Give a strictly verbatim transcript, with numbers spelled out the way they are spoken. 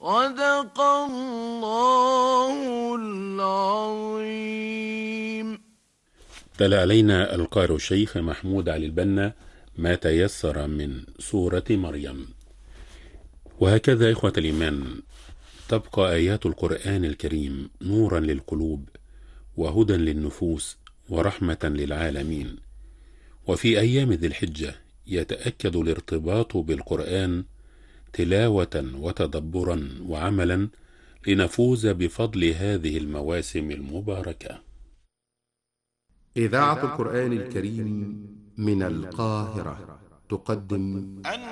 صدق الله العظيم. تلا علينا القارئ الشيخ محمود علي البنا ما تيسر من سورة مريم. وهكذا إخوة الإيمان تبقى آيات القرآن الكريم نورا للقلوب وهدى للنفوس ورحمة للعالمين. وفي أيام ذي الحجة يتأكد الارتباط بالقرآن تلاوة وتدبرا وعملا لنفوز بفضل هذه المواسم المباركة. إذاعة القرآن الكريم من القاهرة تقدم